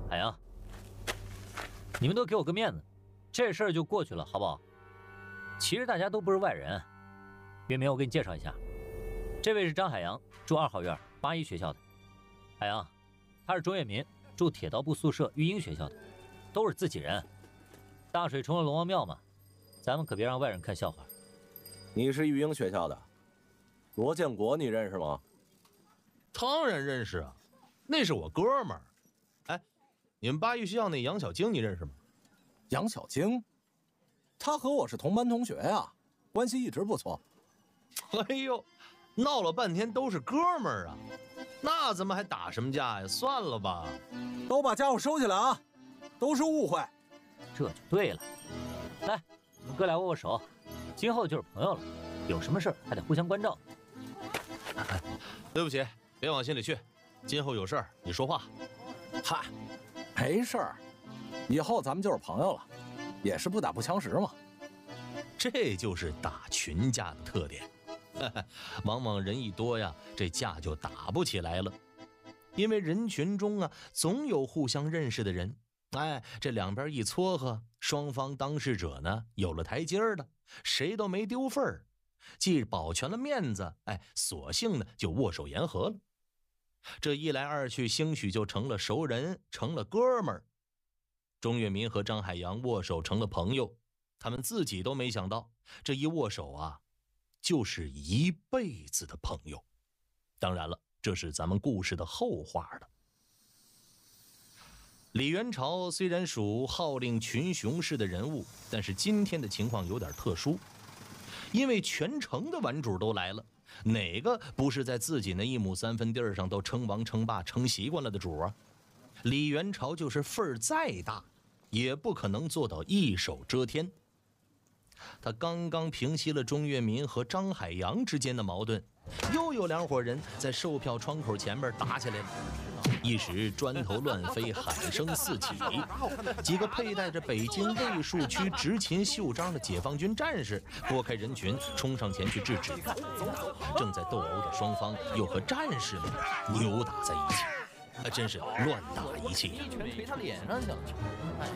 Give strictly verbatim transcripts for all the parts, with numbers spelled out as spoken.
海洋，你们都给我个面子，这事儿就过去了，好不好？其实大家都不是外人。月明，我给你介绍一下，这位是张海洋，住二号院八一学校的。海洋，他是钟月民，住铁道部宿舍育英学校的，都是自己人。大水冲了龙王庙嘛，咱们可别让外人看笑话。 你是育英学校的，罗建国，你认识吗？ 当然认识啊，那是我哥们儿。哎，你们八一学校那杨小晶你认识吗？ 杨小晶，他和我是同班同学呀，关系一直不错。 哎呦，闹了半天都是哥们儿啊，那咱们还打什么架呀？算了吧， 都把家伙收起来啊，都是误会。 这就对了。来，我们哥俩握握手，今后就是朋友了，有什么事还得互相关照。 对不起，别往心里去，今后有事儿你说话。 嗨，没事儿，以后咱们就是朋友了，也是不打不相识嘛。 这就是打群架的特点。往往人一多呀，这架就打不起来了，因为人群中啊，总有互相认识的人。哎，这两边一撮合，双方当事者呢有了台阶儿的，谁都没丢份儿，既保全了面子，哎，索性呢就握手言和了。这一来二去，兴许就成了熟人，成了哥们儿。钟月民和张海洋握手成了朋友，他们自己都没想到，这一握手啊，就是一辈子的朋友。当然了，这是咱们故事的后话了。李元朝虽然属号令群雄式的人物，但是今天的情况有点特殊，因为全城的玩主都来了，哪个不是在自己那一亩三分地上都称王称霸称习惯了的主啊？李元朝就是份儿再大，也不可能做到一手遮天。他刚刚平息了钟月民和张海洋之间的矛盾，又有两伙人在售票窗口前面打起来了，一时砖头乱飞，喊声四起。几个佩戴着北京卫戍区执勤袖章的解放军战士拨开人群，冲上前去制止。正在斗殴的双方又和战士们扭打在一起，还真是乱打一气， 一拳捶他脸上去了。哎，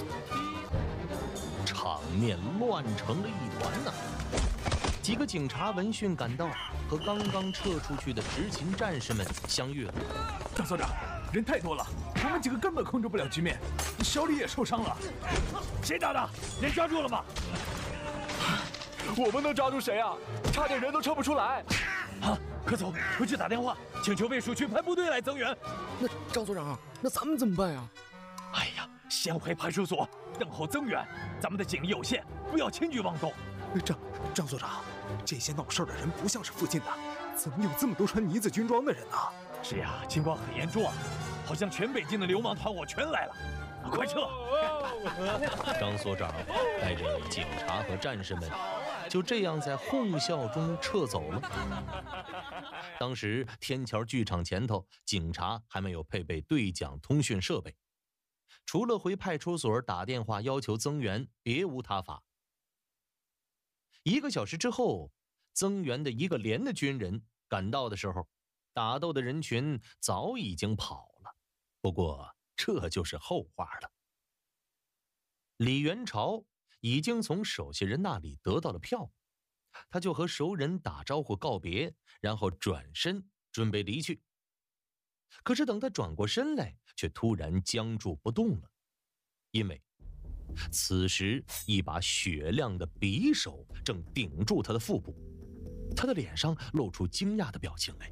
场面乱成了一团呐！几个警察闻讯赶到，和刚刚撤出去的执勤战士们相遇了。 张所长，人太多了，我们几个根本控制不了局面，小李也受伤了。谁打的？人抓住了吗？ 我们能抓住谁啊？差点人都撤不出来。 啊，快走，回去打电话，请求卫戍区派部队来增援。 那张所长，那咱们怎么办呀？ 哎呀，先回派出所等候增援。咱们的警力有限，不要轻举妄动。 张张所长，这些闹事的人不像是附近的，怎么有这么多穿呢子军装的人呢？ 是呀，情况很严重啊，好像全北京的流氓团伙全来了。快撤！ 张所长带着警察和战士们就这样在哄笑中撤走了。当时天桥剧场前头，警察还没有配备对讲通讯设备，除了回派出所打电话要求增援，别无他法。一个小时之后，增援的一个连的军人赶到的时候，打斗的人群早已经跑了。不过这就是后话了。李元朝已经从手下人那里得到了票，他就和熟人打招呼告别，然后转身准备离去。可是等他转过身来，却突然僵住不动了，因为此时一把雪亮的匕首正顶住他的腹部，他的脸上露出惊讶的表情来。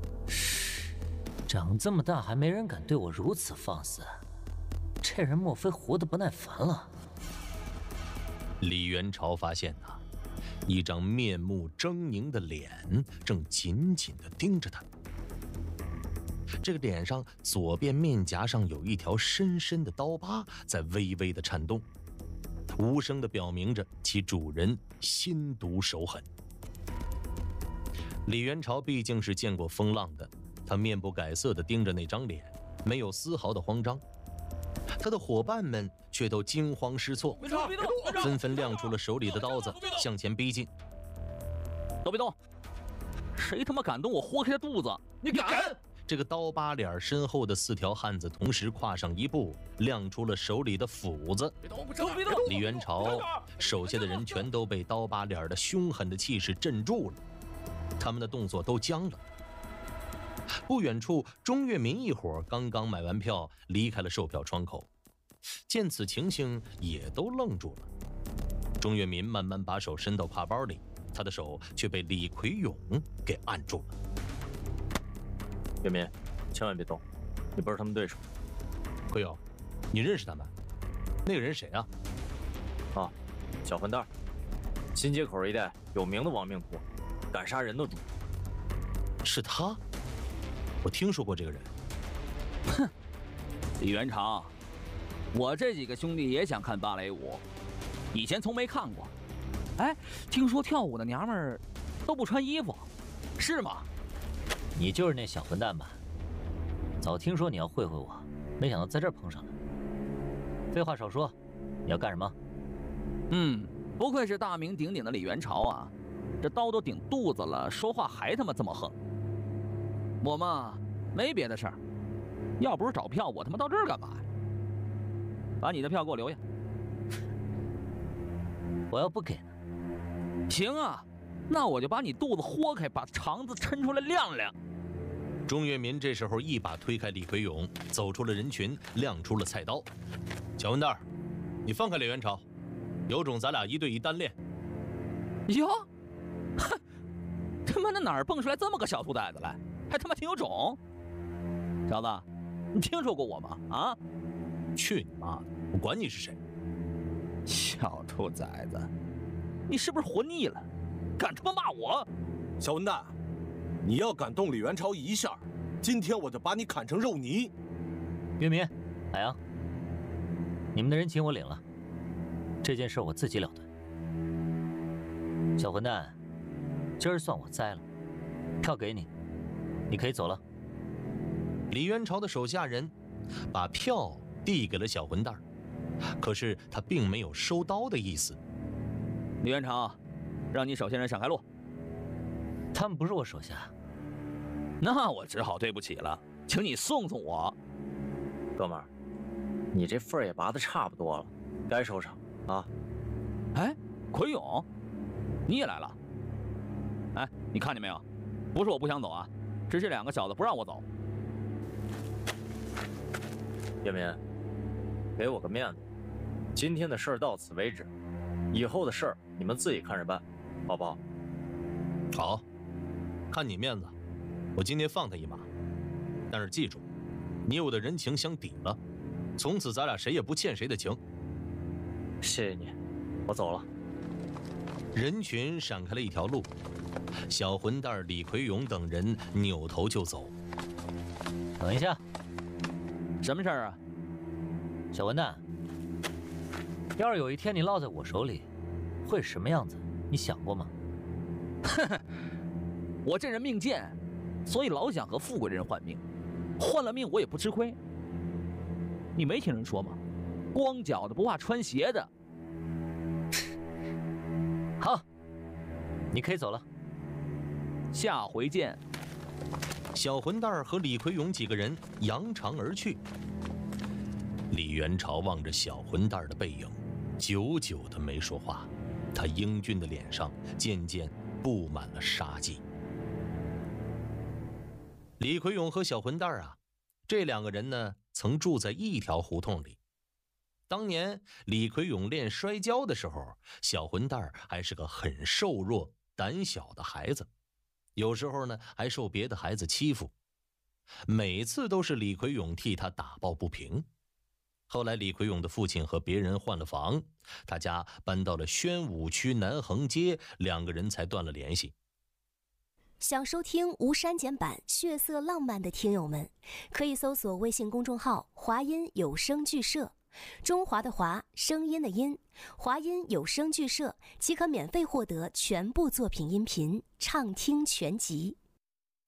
长这么大还没人敢对我如此放肆，这人莫非活得不耐烦了？ 李元朝发现呐、啊，一张面目狰狞的脸正紧紧地盯着他。这个脸上左边面颊上有一条深深的刀疤在微微的颤动，无声地表明着其主人心毒手狠。李元朝毕竟是见过风浪的，他面不改色地盯着那张脸，没有丝毫的慌张。他的伙伴们却都惊慌失措，纷纷亮出了手里的刀子，向前逼近。 都别动！谁他妈敢动我豁开他肚子？ 你敢！ 这个刀疤脸身后的四条汉子同时跨上一步，亮出了手里的斧子。 别动，别动，别动！ 李元朝手下的人全都被刀疤脸的凶狠的气势镇住了，他们的动作都僵了。不远处，钟跃民一伙刚刚买完票，离开了售票窗口，见此情形，也都愣住了。钟跃民慢慢把手伸到挎包里，他的手却被李奎勇给按住了。 岳民，千万别动，你不是他们对手。 奎勇，你认识他们？那个人谁啊？ 啊，小混蛋，新街口一带有名的亡命徒，敢杀人的主。 是他？我听说过这个人。 哼，李元朝，我这几个兄弟也想看芭蕾舞，以前从没看过。哎，听说跳舞的娘们儿都不穿衣服，是吗？ 你就是那小混蛋吧？早听说你要会会我，没想到在这儿碰上了。废话少说，你要干什么？ 嗯，不愧是大名鼎鼎的李元朝啊，这刀都顶肚子了，说话还他妈这么横。我嘛，没别的事儿，要不是找票，我他妈到这儿干嘛呀？把你的票给我留下。 我要不给呢？ 行啊，那我就把你肚子豁开，把肠子抻出来晾晾。 钟跃民这时候一把推开李奎勇，走出了人群，亮出了菜刀。小混蛋，你放开李元朝，有种咱俩一对一单练。 哟，哼，他妈的哪儿蹦出来这么个小兔崽子来，还他妈挺有种。小子，你听说过我吗？啊？ 去你妈的！我管你是谁。 小兔崽子，你是不是活腻了？敢他妈骂我！ 小混蛋，你要敢动李元朝一下，今天我就把你砍成肉泥。 岳民、海洋，你们的人情我领了，这件事我自己了断。小混蛋，今儿算我栽了，票给你，你可以走了。 李元朝的手下人把票递给了小混蛋，可是他并没有收刀的意思。 李元朝，让你手下人闪开路。 他们不是我手下， 那我只好对不起了，请你送送我。 哥们儿，你这份儿也拔得差不多了，该收场啊。 哎，奎勇，你也来了。哎，你看见没有？不是我不想走啊，是这两个小子不让我走。 岳民，给我个面子，今天的事儿到此为止，以后的事儿你们自己看着办，好不好？ 好，看你面子，我今天放他一马。但是记住，你我的人情相抵了，从此咱俩谁也不欠谁的情。 谢谢你，我走了。 人群闪开了一条路，小混蛋李奎勇等人扭头就走。 等一下， 什么事儿啊？ 小混蛋，要是有一天你落在我手里，会是什么样子？你想过吗？ 哼哼，我这人命贱，所以老想和富贵人换命，换了命我也不吃亏。你没听人说吗？光脚的不怕穿鞋的。 好，你可以走了。 下回见。 小混蛋和李奎勇几个人扬长而去。李元朝望着小混蛋的背影，久久的没说话，他英俊的脸上渐渐布满了杀机。李奎勇和小混蛋啊，这两个人呢，曾住在一条胡同里。当年李奎勇练摔跤的时候，小混蛋还是个很瘦弱、胆小的孩子，有时候呢还受别的孩子欺负，每次都是李奎勇替他打抱不平。后来李奎勇的父亲和别人换了房，他家搬到了宣武区南横街，两个人才断了联系。 想收听无删减版血色浪漫的听友们，可以搜索微信公众号华音有声剧社，中华的华，声音的音，华音有声剧社即可免费获得全部作品音频畅听全集。